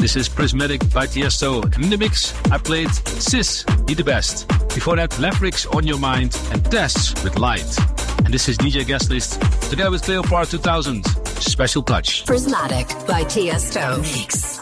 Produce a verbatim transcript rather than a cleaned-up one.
This is Prismatic by Tiesto. And in the mix, I played Sis, Be The Best. Before that, Lavrix, On Your Mind, and Tess with Light. And this is D J Guest List, together with Cleopatra two thousand. Special touch. Prismatic by Tiesto. Mix.